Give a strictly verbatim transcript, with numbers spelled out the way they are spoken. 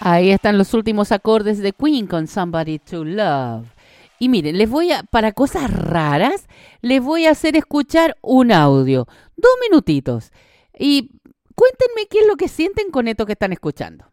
Ahí están los últimos acordes de Queen con Somebody to Love. Y miren, les voy a, para cosas raras, les voy a hacer escuchar un audio. Dos minutitos. Y cuéntenme qué es lo que sienten con esto que están escuchando.